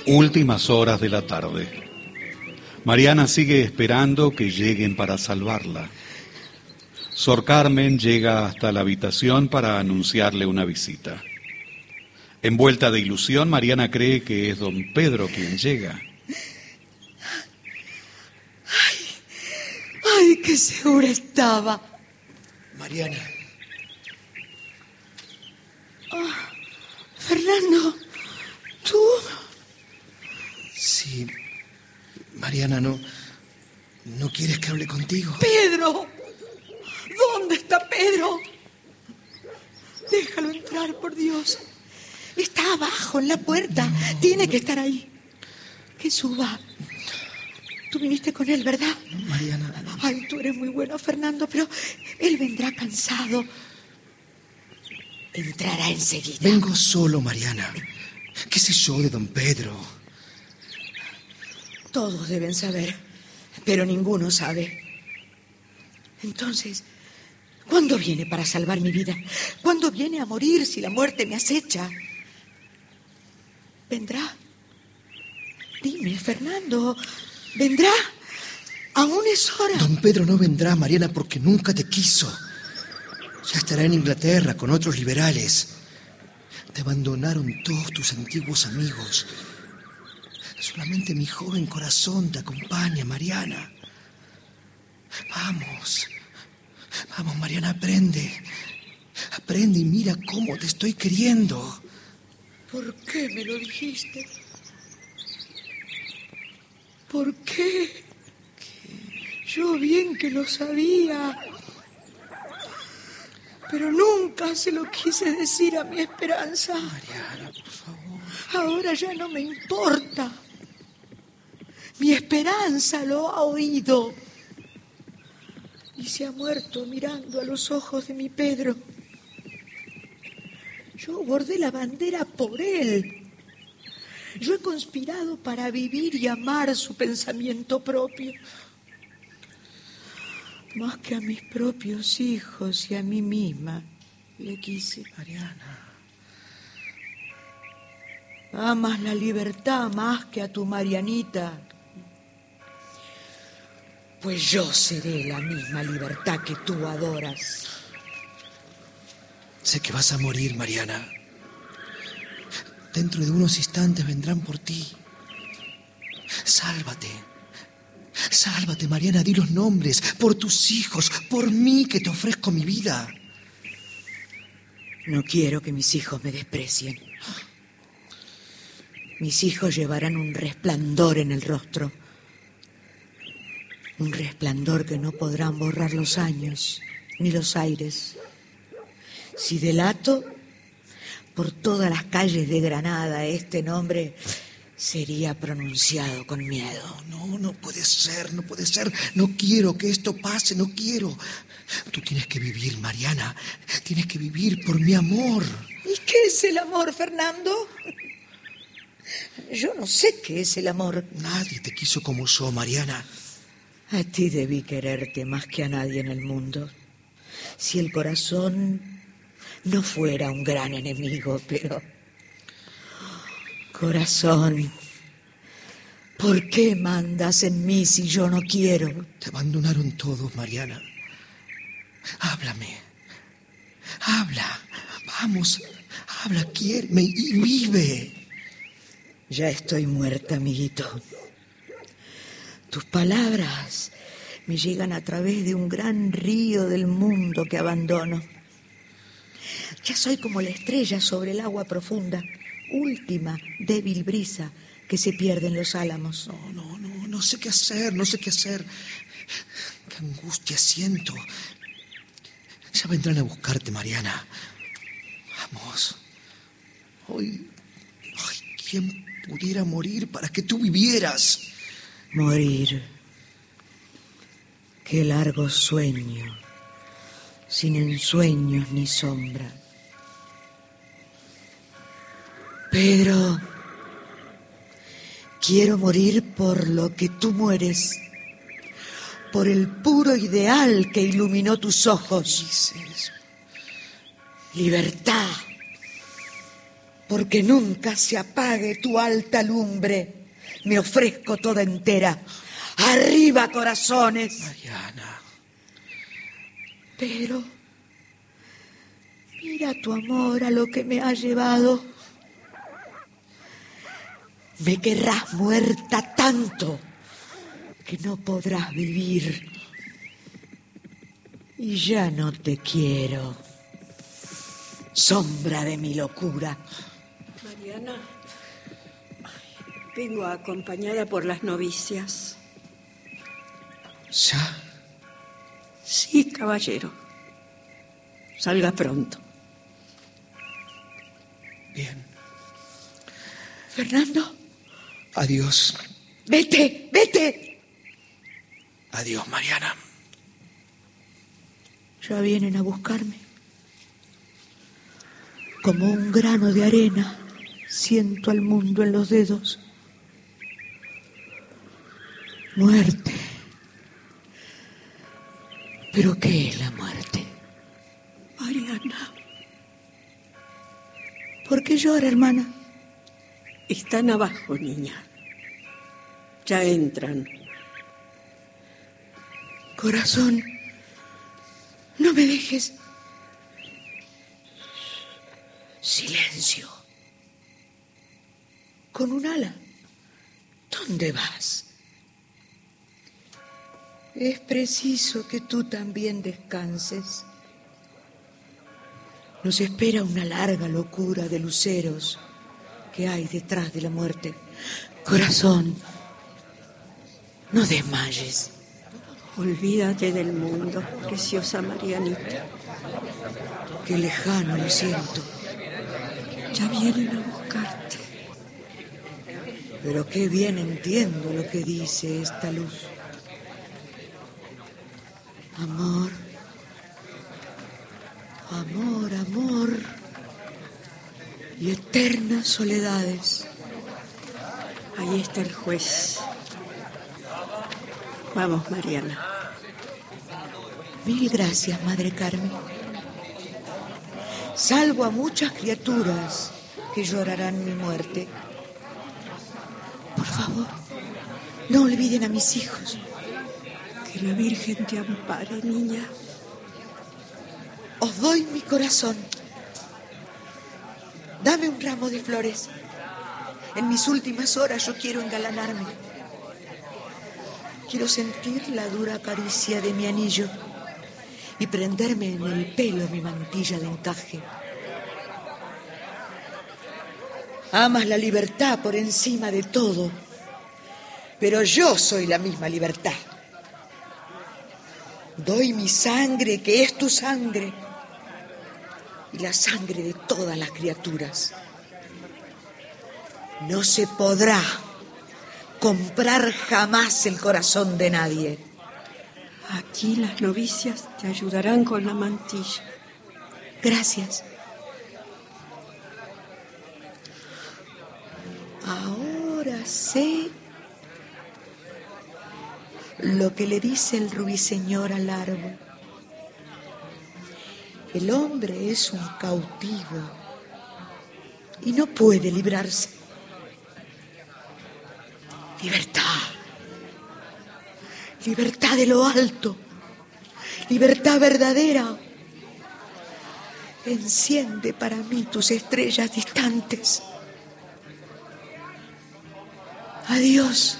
Últimas horas de la tarde. Mariana sigue esperando que lleguen para salvarla. Sor Carmen llega hasta la habitación para anunciarle una visita. Envuelta de ilusión, Mariana cree que es don Pedro quien llega. ¡Ay, qué segura estaba! Mariana. Fernando, ¿tú? Sí, Mariana, ¿no quieres que hable contigo? ¡Pedro! ¿Dónde está Pedro? Déjalo entrar, por Dios. Está abajo, en la puerta. Tiene que estar ahí. Que suba. Tú viniste con él, ¿verdad? Mariana. Ay, tú eres muy bueno, Fernando, pero él vendrá cansado. Entrará enseguida. Vengo solo, Mariana. ¿Qué sé yo de don Pedro? Todos deben saber, pero ninguno sabe. Entonces, ¿cuándo viene para salvar mi vida? ¿Cuándo viene a morir si la muerte me acecha? ¿Vendrá? Dime, Fernando, ¿vendrá? Aún es hora. Don Pedro no vendrá, Mariana, porque nunca te quiso. Ya estará en Inglaterra con otros liberales. Te abandonaron todos tus antiguos amigos. Solamente mi joven corazón te acompaña, Mariana. Vamos, Mariana, aprende. Aprende y mira cómo te estoy queriendo. ¿Por qué me lo dijiste? ¿Por qué? Yo bien que lo sabía, pero nunca se lo quise decir a mi Esperanza. Mariana, por favor. Ahora ya no me importa. Mi Esperanza lo ha oído y se ha muerto mirando a los ojos de mi Pedro. Yo bordé la bandera por él. Yo he conspirado para vivir y amar su pensamiento propio. Más que a mis propios hijos y a mí misma le quise. Mariana. Amas la libertad más que a tu Marianita. Pues yo seré la misma libertad que tú adoras. Sé que vas a morir, Mariana. Dentro de unos instantes vendrán por ti. Sálvate. Sálvate, Mariana, di los nombres. Por tus hijos, por mí, que te ofrezco mi vida. No quiero que mis hijos me desprecien. Mis hijos llevarán un resplandor en el rostro. Un resplandor que no podrán borrar los años ni los aires. Si delato por todas las calles de Granada este nombre, sería pronunciado con miedo. No puede ser, no puede ser. No quiero que esto pase, no quiero. Tú tienes que vivir, Mariana. Tienes que vivir por mi amor. ¿Y qué es el amor, Fernando? Yo no sé qué es el amor. Nadie te quiso como yo, Mariana. A ti debí quererte más que a nadie en el mundo. Si el corazón no fuera un gran enemigo, pero... Corazón, ¿por qué mandas en mí si yo no quiero? Te abandonaron todos, Mariana. Háblame. Habla. Vamos. Habla, quiéreme y vive. Ya estoy muerta, amiguito. Tus palabras me llegan a través de un gran río del mundo que abandono. Ya soy como la estrella sobre el agua profunda, última, débil brisa que se pierde en los álamos. No sé qué hacer, no sé qué hacer. Qué angustia siento. Ya vendrán a buscarte, Mariana. Vamos. Hoy, ¿quién pudiera morir para que tú vivieras? Morir. Qué largo sueño, sin ensueños ni sombra. Pedro, quiero morir por lo que tú mueres, por el puro ideal que iluminó tus ojos. Libertad. porque nunca se apague tu alta lumbre, me ofrezco toda entera. ¡Arriba, corazones! Mariana. Pero mira tu amor a lo que me ha llevado. Me querrás muerta tanto que no podrás vivir. Y ya no te quiero, sombra de mi locura. Mariana, vengo acompañada por las novicias. ¿Ya? Sí, caballero. Salga pronto. Bien. Fernando. Adiós. Vete, vete. Adiós, Mariana. Ya vienen a buscarme. Como un grano de arena, siento al mundo en los dedos. Muerte. ¿Pero qué es la muerte? Mariana. ¿Por qué llora, hermana? Están abajo, niña. Ya entran. Corazón, no me dejes. Silencio. Con un ala. ¿Dónde vas? Es preciso que tú también descanses. Nos espera una larga locura de luceros que hay detrás de la muerte. Corazón, no desmayes. Olvídate del mundo, preciosa Marianita. Qué lejano lo siento. Ya vienen a buscarte. Pero qué bien entiendo lo que dice esta luz. Amor, amor, amor y eternas soledades. Ahí está el juez. Vamos, Mariana. Mil gracias, Madre Carmen. Salvo a muchas criaturas que llorarán mi muerte. Por favor, no olviden a mis hijos. Que la Virgen te ampare, niña. Os doy mi corazón. Dame un ramo de flores. En mis últimas horas yo quiero engalanarme. Quiero sentir la dura caricia de mi anillo y prenderme en el pelo mi mantilla de encaje. Amas la libertad por encima de todo, pero yo soy la misma libertad. Doy mi sangre, que es tu sangre, y la sangre de todas las criaturas. No se podrá comprar jamás el corazón de nadie. Aquí las novicias te ayudarán con la mantilla. Gracias. Ahora sé lo que le dice el ruiseñor al árbol. El hombre es un cautivo y no puede librarse. Libertad. Libertad de lo alto. Libertad verdadera. Enciende para mí tus estrellas distantes. Adiós.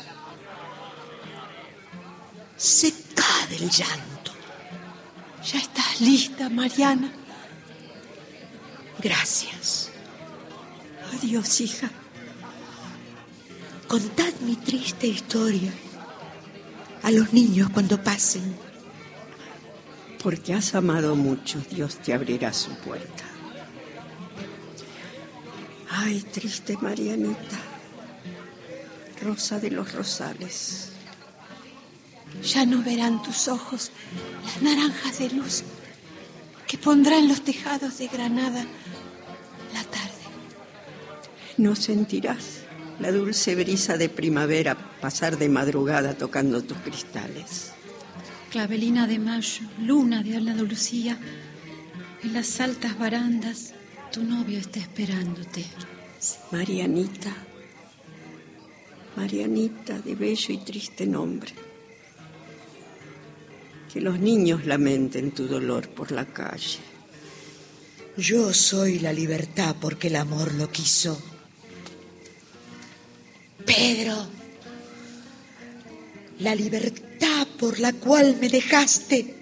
Seca del llanto. Ya estás lista, Mariana. Gracias. Adiós, hija. Contad mi triste historia a los niños cuando pasen. Porque has amado mucho, Dios te abrirá su puerta. Ay, triste Marianita, rosa de los rosales. Ya no verán tus ojos las naranjas de luz que pondrán los tejados de Granada la tarde. No sentirás la dulce brisa de primavera pasar de madrugada tocando tus cristales. Clavelina de mayo, luna de Andalucía, en las altas barandas tu novio está esperándote. Marianita, Marianita de bello y triste nombre. Que los niños lamenten tu dolor por la calle. Yo soy la libertad porque el amor lo quiso. Pedro, la libertad por la cual me dejaste.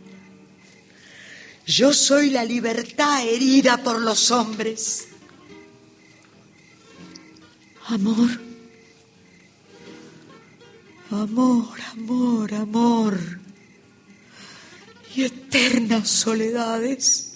Yo soy la libertad herida por los hombres. Amor, amor, amor, amor. Y eternas soledades.